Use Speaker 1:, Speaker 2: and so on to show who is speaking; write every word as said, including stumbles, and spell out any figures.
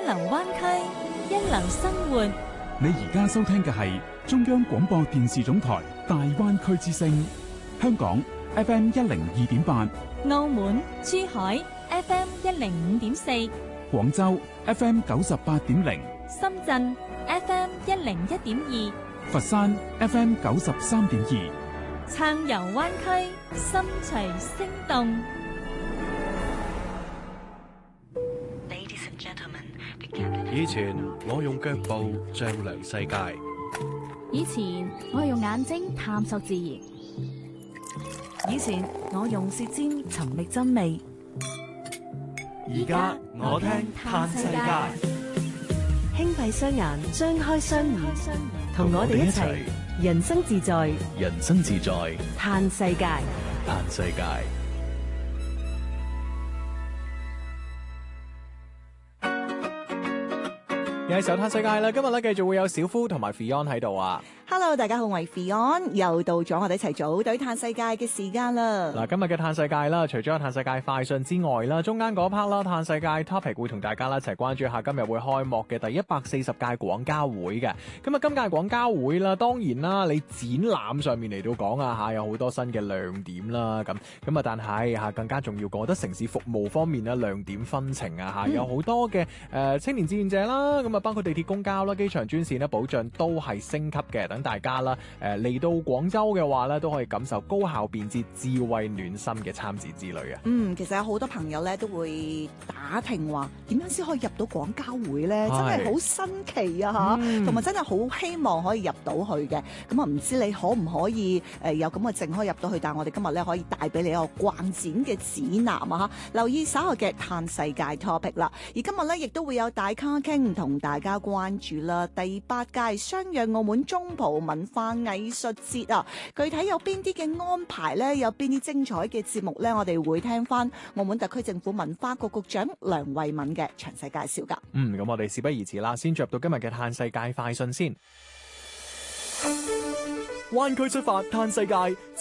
Speaker 1: 流灣區，一流生活。
Speaker 2: 你而家收聽嘅係中央廣播電視總台大灣區之聲，香港 F M 一零二點八，
Speaker 1: 澳門、珠海 F M 一零五點四，
Speaker 2: 廣州 F M 九十八點零，
Speaker 1: 深圳 F M 一零一點二，
Speaker 2: 佛山 F M 九十三點二。
Speaker 1: 暢遊灣區，心隨聲動。
Speaker 3: 以前我用腳步丈量世界，
Speaker 4: 以前我係用眼睛探索自然，
Speaker 5: 以前我用舌尖尋覓真味，
Speaker 3: 而家我聽嘆世界。
Speaker 6: 輕閉雙眼，張開雙耳，同我哋一齊人生自在，
Speaker 3: 人生自在
Speaker 6: 嘆世界，
Speaker 3: 嘆世界。
Speaker 7: 又係時候嘆世界啦！今日咧繼續會有小夫同埋 Fion 喺度啊。
Speaker 8: Hello， 大家好，我係 Fion，又到咗我哋一齊組隊嘆世界嘅時間啦。
Speaker 7: 嗱，今日嘅嘆世界啦，除咗有嘆世界快訊之外啦，中間嗰 part 啦，嘆世界 topic 會同大家啦一齊關注一下今日會開幕嘅第一百四十屆廣交會嘅。咁啊，今屆廣交會啦，當然啦，你展覽上面嚟到講啊吓，有好多新嘅亮點啦，咁咁啊，但係吓更加重要，覺得城市服務方面咧亮點紛呈啊吓，有好多嘅誒、呃、青年志願者啦，咁啊包括地鐵公交啦、機場專線咧保障都係升級嘅，等大家啦誒嚟到廣州嘅話咧都可以感受高效便捷、智慧暖心嘅參展之旅啊。
Speaker 8: 嗯，其實有好多朋友咧都會打聽話點樣先可以入到廣交會咧，真係好新奇啊吓，同埋、嗯、真係好希望可以入到去嘅。咁啊唔知你可唔可以誒有咁嘅證可以入到去？但係我哋今日咧可以帶俾你一個逛展嘅指南啊吓，留意稍後嘅嘆世界 topic 啦。而今日咧亦都會有大咖傾同大家關注啦，第八屆相約澳門中葡文化藝術節啊，具體有邊啲嘅安排呢？有邊啲精彩嘅節目呢？我哋會聽翻澳門特區政府文化局局長梁慧敏嘅詳細介紹噶。
Speaker 7: 嗯，咁我哋事不宜遲啦，先進入到今日嘅嘆世界快訊先。
Speaker 9: 灣區出發嘆世界。